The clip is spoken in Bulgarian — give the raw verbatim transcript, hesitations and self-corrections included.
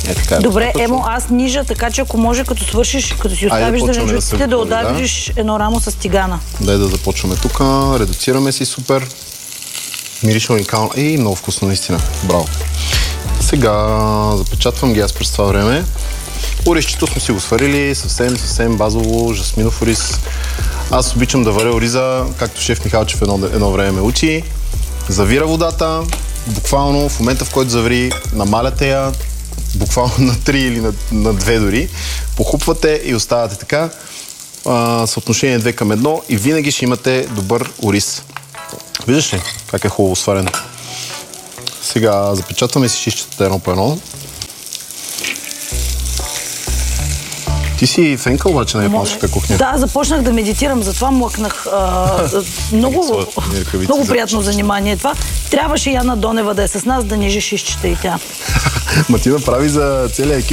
Е, така е. Добре, Емо, аз нижа, така че ако може, като свършиш, като си оставиш Айде, зеленчуците, да, да, да удариш да. едно рамо с тигана. Дай да започваме тук. Редуцираме си супер. Мирише уникално. И много вкусно, наистина. Браво. Сега запечатвам ги аз през това време. Оризчето сме си го сварили, съвсем, съвсем базово, жасминов ориз. Аз обичам да варя ориза, както шеф Михалчев едно, едно време ме учи. Завира водата, буквално в момента, в който заври, намаляте я, буквално на три или на, на две дори, похупвате и оставате така, а, съотношение две към едно и винаги ще имате добър ориз. Виждаш ли как е хубаво сварено? Сега запечатваме си шишчетата едно по едно. Ти си фенка обаче на японската кухня. Да, започнах да медитирам, затова млъкнах. А, много много приятно занимание това. Трябваше Яна Донева да е с нас, да нижи шишчета и тя. Ма ти направи за целия екип.